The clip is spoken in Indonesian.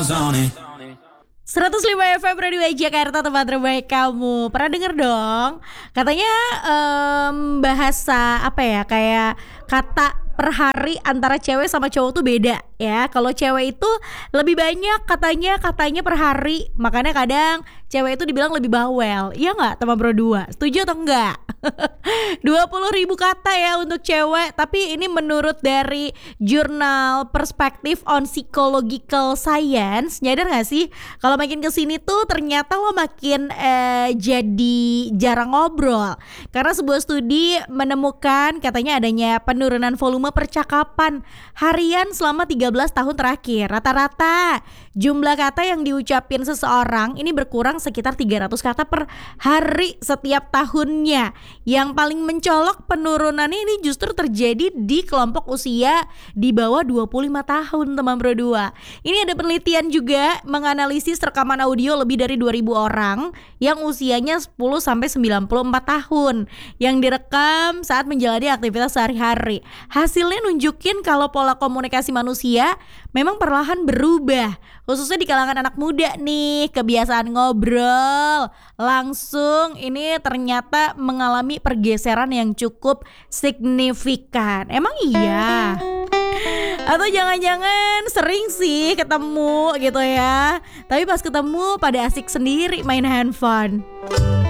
105 FM Radio Jakarta, tempat terbaik kamu. Pernah denger dong? Katanya bahasa apa ya, kayak kata per hari antara cewek sama cowok tuh beda ya. Kalau cewek itu lebih banyak katanya per hari. Makanya kadang cewek itu dibilang lebih bawel. Iya gak teman bro dua? Setuju atau enggak? 20.000 kata ya untuk cewek. Tapi ini menurut dari jurnal Perspective on Psychological Science. Nyadar gak sih kalau makin kesini tuh ternyata lo makin jadi jarang ngobrol. Karena sebuah studi menemukan katanya adanya penurunan volume percakapan harian selama 13 tahun terakhir. Rata-rata jumlah kata yang diucapin seseorang ini berkurang sekitar 300 kata per hari setiap tahunnya. Yang paling mencolok penurunannya ini justru terjadi di kelompok usia di bawah 25 tahun teman berdua. Ini ada penelitian juga menganalisis rekaman audio lebih dari 2.000 orang yang usianya 10 sampai 94 tahun yang direkam saat menjalani aktivitas sehari-hari. Hasilnya nunjukin kalau pola komunikasi manusia memang perlahan berubah, khususnya di kalangan anak muda nih. Kebiasaan ngobrol langsung ini ternyata mengalami pergeseran yang cukup signifikan. Emang iya? Atau jangan-jangan sering sih ketemu gitu ya, tapi pas ketemu pada asik sendiri main handphone.